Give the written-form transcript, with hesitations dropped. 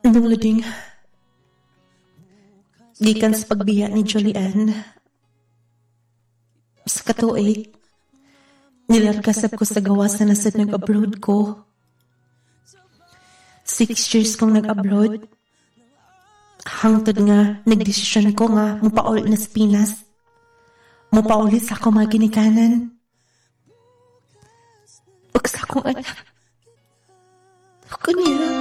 Nung lading, gikan sa pagbiya ni Julian, sa katuig, nilargasap ko sa gawas na nasad nag-abroad ko. 6 years kong nag-abroad. Hangtod nga, nagdesisyon ko nga mupaulit na sa Pinas. Mupaulit sa ako mga ginikanan. Ug sa akong anak. Ako niya.